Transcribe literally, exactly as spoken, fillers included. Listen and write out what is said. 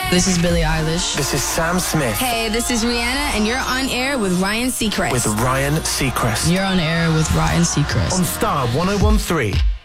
This is Billie Eilish. This is Sam Smith. Hey, this is Rihanna, and you're on air with Ryan Seacrest. With Ryan Seacrest. You're on air with Ryan Seacrest. On Star one oh one three.